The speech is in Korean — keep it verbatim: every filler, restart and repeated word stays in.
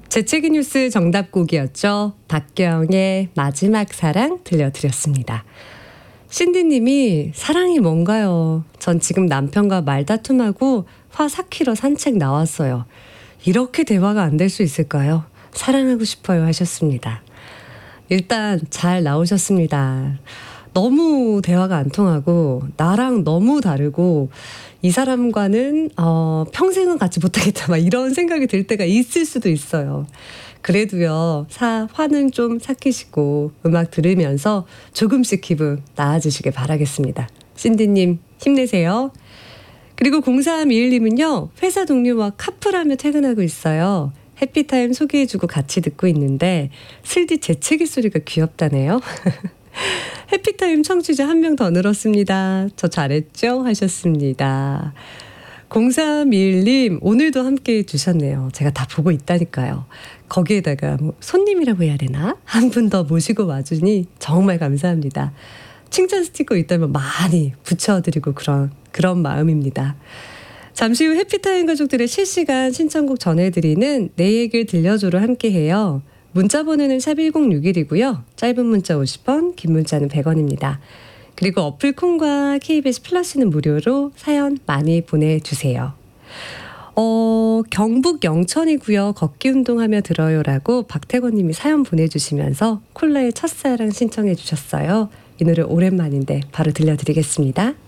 재채기 뉴스 정답곡이었죠. 박경의 마지막 사랑 들려드렸습니다. 신디님이 사랑이 뭔가요? 전 지금 남편과 말다툼하고 화 삭히러 산책 나왔어요. 이렇게 대화가 안 될 수 있을까요? 사랑하고 싶어요 하셨습니다. 일단 잘 나오셨습니다. 너무 대화가 안 통하고 나랑 너무 다르고 이 사람과는 어, 평생은 같이 못하겠다 막 이런 생각이 들 때가 있을 수도 있어요. 그래도요, 사, 화는 좀 삭히시고 음악 들으면서 조금씩 기분 나아지시길 바라겠습니다. 신디님 힘내세요. 그리고 공삼이일님은요. 회사 동료와 카풀하며 퇴근하고 있어요. 해피타임 소개해주고 같이 듣고 있는데 슬디 재채기 소리가 귀엽다네요. 해피타임 청취자 한 명 더 늘었습니다. 저 잘했죠? 하셨습니다. 공삼이일님 오늘도 함께해 주셨네요. 제가 다 보고 있다니까요. 거기에다가 뭐 손님이라고 해야 되나? 한 분 더 모시고 와주니 정말 감사합니다. 칭찬 스티커 있다면 많이 붙여드리고 그런 그런 마음입니다. 잠시 후 해피타임 가족들의 실시간 신청곡 전해드리는 내 얘기를 들려줘로 함께해요. 문자 번호는 샵 일공육일이고요. 짧은 문자 오십 원, 긴 문자는 백 원입니다. 그리고 어플 콩과 케이비에스 플러스는 무료로 사연 많이 보내주세요. 어, 경북 영천이고요. 걷기 운동하며 들어요라고 박태권 님이 사연 보내주시면서 콜라의 첫사랑 신청해 주셨어요. 이 노래 오랜만인데 바로 들려드리겠습니다.